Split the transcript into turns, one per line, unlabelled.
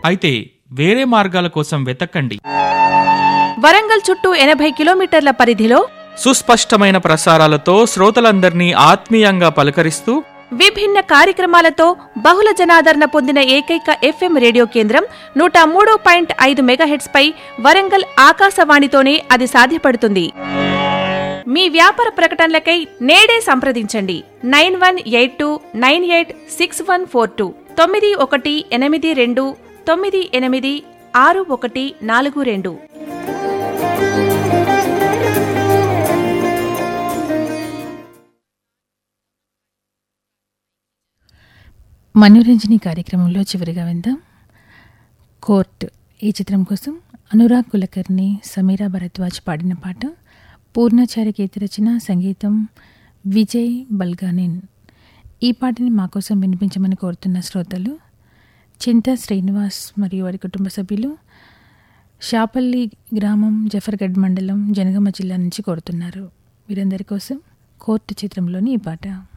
అయితే వేరే మార్గాల కోసం వెతకండి.
వరంగల్ చుట్టూ 80 కిలోమీటర్ల పరిధిలో
సుస్పష్టమైన ప్రసారాలతో శ్రోతలందరినీ ఆత్మీయంగా పలకరిస్తూ
విభిన్న కార్యక్రమాలతో బహుళ జనాదరణ పొందిన ఏకైక ఎఫ్ఎం రేడియో కేంద్రం 103.5 మెగాహెర్ట్జ్ పై వరంగల్ ఆకాశవాణితోనే అది సాధ్యపడుతుంది. మీ వ్యాపార ప్రకటనలకై నేడే సంప్రదించండి 9182986142 9182986142.
మనోరంజని కార్యక్రమంలో చివరిగా విందాం కోర్ట్. ఈ చిత్రం కోసం అనురాగ్ కులకర్ణి, సమీరా భరద్వాజ్ పాడిన పాట. పూర్ణాచారి గీత రచన, సంగీతం విజయ్ బల్గానిన్. ఈ పాటని మా కోసం వినిపించమని కోరుతున్న శ్రోతలు చింతా శ్రీనివాస్ మరియు వారి కుటుంబ సభ్యులు షాపల్లి గ్రామం, జఫర్గఢ్ మండలం, జనగామ జిల్లా నుంచి కోరుతున్నారు. వీరందరి కోసం కోర్టు చిత్రంలోని ఈ పాట.